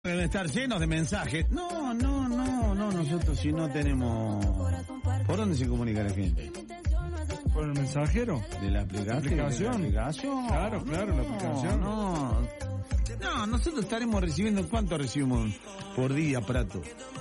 Deben estar llenos de mensajes. No, nosotros si no tenemos... ¿Por dónde se comunica la gente? ¿Por el mensajero? ¿De la aplicación? ¿De la aplicación? Claro, la aplicación. No, nosotros estaremos recibiendo... ¿Cuánto recibimos por día, Prato?